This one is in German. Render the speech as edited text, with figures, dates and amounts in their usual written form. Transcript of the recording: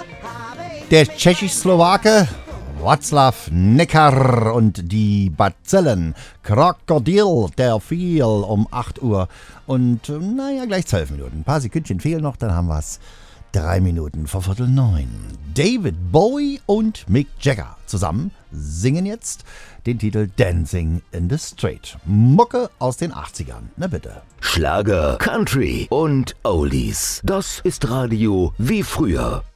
Der Tschechisch-Slowake Václav Necker und die Bazillen. Krokodil, der fiel um 8 Uhr. Und gleich 12 Minuten. Ein paar Sekündchen fehlen noch, dann haben wir es. 3 Minuten vor 8:45. David Bowie und Mick Jagger zusammen singen jetzt den Titel Dancing in the Street. Mucke aus den 80ern. Na bitte. Schlager, Country und Oldies. Das ist Radio wie früher.